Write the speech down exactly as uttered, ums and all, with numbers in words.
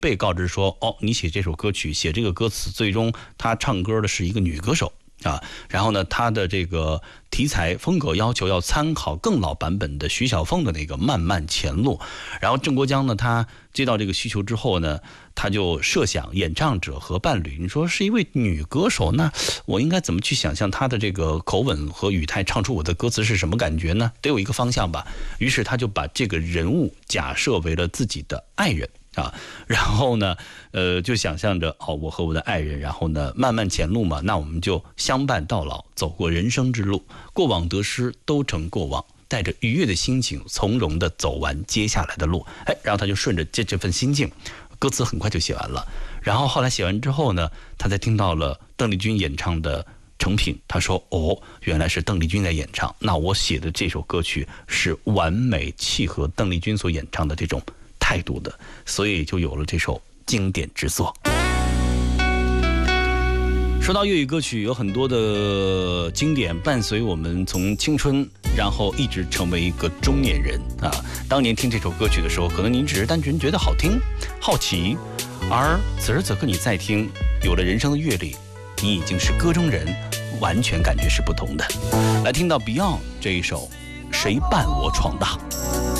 被告知说，哦，你写这首歌曲，写这个歌词，最终他唱歌的是一个女歌手啊。然后呢，他的这个题材风格要求要参考更老版本的徐小凤的那个《漫漫前路》。然后郑国江呢，他接到这个需求之后呢，他就设想演唱者和伴侣，你说是一位女歌手，那我应该怎么去想象她的这个口吻和语态唱出我的歌词是什么感觉呢？得有一个方向吧。于是他就把这个人物假设为了自己的爱人啊，然后呢，呃，就想象着哦，我和我的爱人，然后呢，漫漫前路嘛，那我们就相伴到老，走过人生之路，过往得失都成过往。带着愉悦的心情，从容地走完接下来的路。哎，然后他就顺着这这份心境，歌词很快就写完了。然后后来写完之后呢，他才听到了邓丽君演唱的成品。他说：“哦，原来是邓丽君在演唱。那我写的这首歌曲是完美契合邓丽君所演唱的这种态度的，所以就有了这首经典之作。”说到粤语歌曲，有很多的经典伴随我们从青春，然后一直成为一个中年人啊。当年听这首歌曲的时候，可能您只是单纯觉得好听、好奇，而此时此刻你再听，有了人生的阅历，你已经是歌中人，完全感觉是不同的。来听到 Beyond 这一首《谁伴我闯荡》。